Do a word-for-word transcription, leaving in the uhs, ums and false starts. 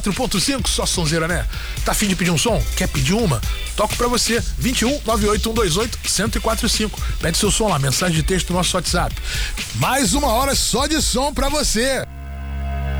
quatro ponto cinco, só sonzeira, né? Tá afim de pedir um som? Quer pedir uma? Toco pra você, vinte e um, nove oito um dois oito, um zero quatro cinco. Pede seu som lá, mensagem de texto no nosso WhatsApp. Mais uma hora só de som pra você.